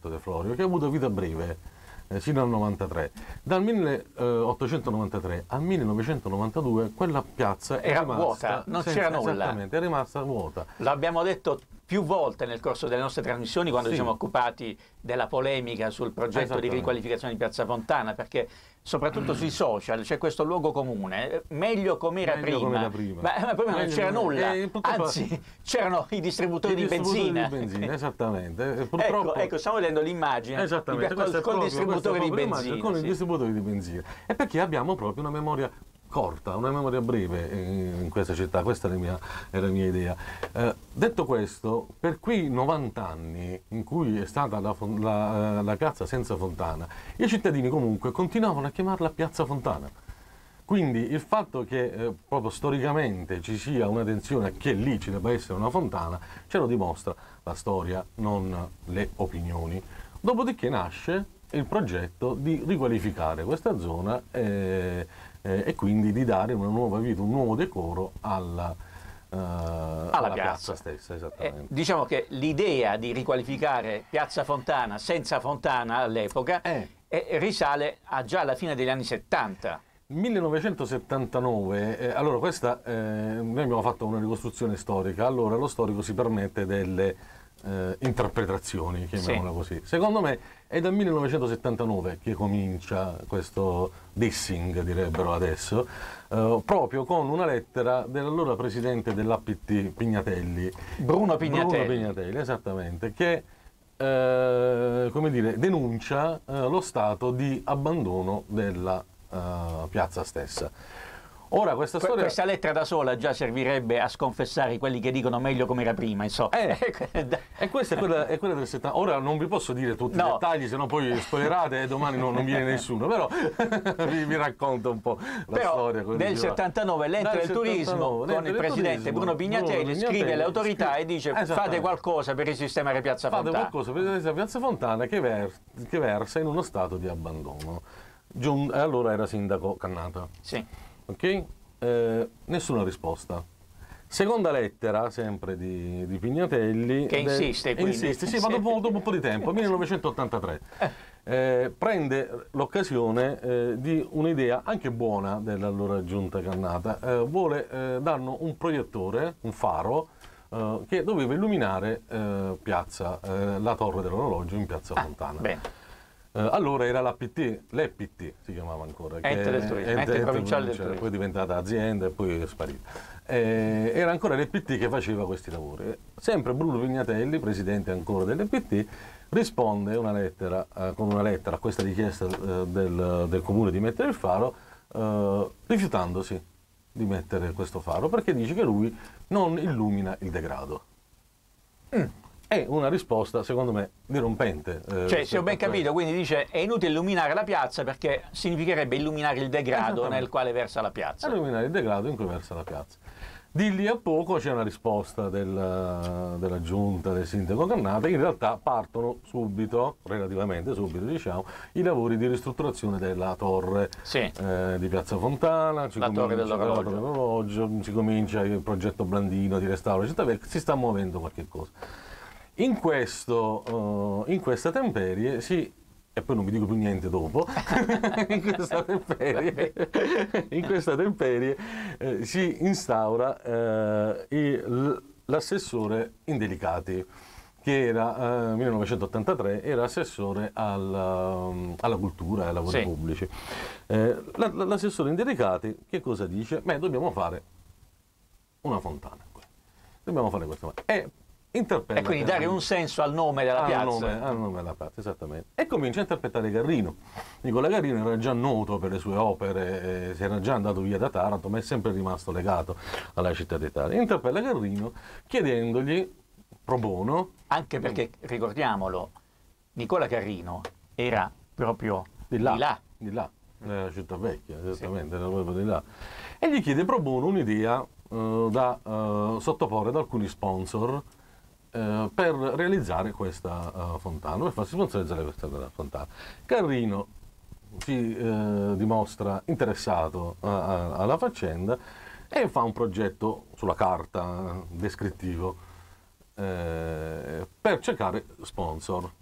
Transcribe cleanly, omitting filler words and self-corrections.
Alberto De Florio, che ha avuto vita breve, sino al 93. Dal 1893 al 1992 quella piazza era rimasta vuota, non c'era nulla. Esattamente, è rimasta vuota. L'abbiamo detto più volte nel corso delle nostre trasmissioni, quando Sì. ci siamo occupati della polemica sul progetto di riqualificazione di Piazza Fontana, perché soprattutto sui social c'è questo luogo comune, meglio com'era prima. Ma prima non c'era nulla, anzi c'erano i distributori di benzina. Esattamente. Purtroppo, ecco, stiamo vedendo l'immagine con il distributore di benzina. Con il distributore di benzina. E perché abbiamo proprio una memoria corta, una memoria breve in questa città, questa è la mia idea. Detto questo, per quei 90 anni in cui è stata la piazza senza fontana, i cittadini comunque continuavano a chiamarla Piazza Fontana. Quindi il fatto che proprio storicamente ci sia una tensione che lì ci debba essere una fontana, ce lo dimostra la storia, non le opinioni. Dopodiché nasce il progetto di riqualificare questa zona e quindi di dare una nuova vita, un nuovo decoro alla piazza stessa. Esattamente. Diciamo che l'idea di riqualificare Piazza Fontana senza fontana all'epoca risale a già alla fine degli anni 70. 1979, allora questa, noi abbiamo fatto una ricostruzione storica, allora lo storico si permette delle interpretazioni, chiamiamola così. Secondo me è dal 1979 che comincia questo dissing, direbbero adesso, proprio con una lettera dell'allora presidente dell'APT Pignatelli, Bruno Pignatelli, esattamente, che come dire, denuncia lo stato di abbandono della piazza stessa. Ora questa lettera da sola già servirebbe a sconfessare quelli che dicono meglio come era prima, insomma. E questa è quella del 70. Ora non vi posso dire tutti i dettagli, se no poi spoilerate e domani non viene nessuno, però vi racconto un po' la storia. Del 79 l'ente del turismo con il presidente Bruno Pignatelli scrive alle autorità e dice fate qualcosa per risistemare Piazza Fontana. Fate qualcosa per risistemare Piazza Fontana che versa in uno stato di abbandono. Allora era sindaco Cannata. Sì. Ok? Nessuna risposta. Seconda lettera, sempre di Pignatelli. Che insiste, sì, ma dopo un po' di tempo, 1983. Prende l'occasione di un'idea anche buona dell'allora giunta Cannata. Vuole darne un proiettore, un faro, che doveva illuminare la torre dell'orologio in Piazza Fontana. Bene. Allora era l'EPT si chiamava ancora, ente del turismo, ente provinciale del turismo, poi è diventata azienda e poi è sparita. Era ancora l'EPT che faceva questi lavori. Sempre Bruno Pignatelli, presidente ancora dell'EPT, risponde con una lettera a questa richiesta del comune di mettere il faro, rifiutandosi di mettere questo faro perché dice che lui non illumina il degrado. È una risposta, secondo me, dirompente. Cioè, se ho ben capito, quindi dice è inutile illuminare la piazza perché significherebbe illuminare il degrado nel quale versa la piazza. Illuminare il degrado in cui versa la piazza. Di lì a poco c'è una risposta della giunta, del sindaco Cannata. In realtà partono relativamente subito, diciamo, i lavori di ristrutturazione della torre di Piazza Fontana, torre dell'orologio. Si comincia il progetto Blandino di restauro, si sta muovendo qualche cosa. In questa temperie e poi non vi dico più niente dopo, in questa temperie si instaura l'assessore Indelicati, che era 1983, era assessore alla cultura e ai lavori pubblici. L'assessore Indelicati che cosa dice? Dobbiamo fare una fontana qui. Dobbiamo fare questa fontana. E quindi dare un senso al nome della piazza. Al nome della piazza, esattamente. E comincia a interpretare Garrino. Nicola Garrino era già noto per le sue opere, si era già andato via da Taranto, ma è sempre rimasto legato alla città d'Italia. Interpella Garrino chiedendogli pro bono. Anche perché, ricordiamolo, Nicola Garrino era proprio di là. Nella città vecchia, esattamente, era proprio di là. E gli chiede pro bono un'idea da sottoporre ad alcuni sponsor per realizzare questa fontana, per farsi sponsorizzare questa fontana. Garrino si dimostra interessato alla faccenda e fa un progetto sulla carta descrittivo per cercare sponsor.